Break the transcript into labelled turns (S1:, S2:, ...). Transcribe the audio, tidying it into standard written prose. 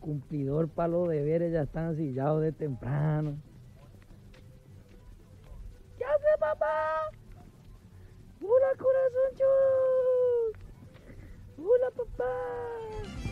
S1: cumplidor para los deberes, ya están sillados de temprano. ¿Qué hace, papá? Hola, corazón, chus. Hola, papá.